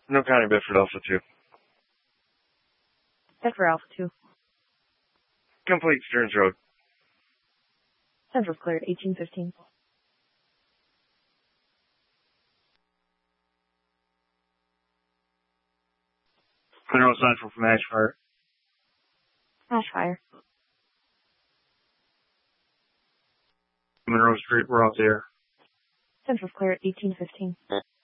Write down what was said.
No County, Bedford Alpha 2. Bedford Alpha 2. Complete Stearns Road. Central's cleared, 1815. Monroe Central from Ashfire. Ashfire. Monroe Street, we're out there. Central's cleared, 1815.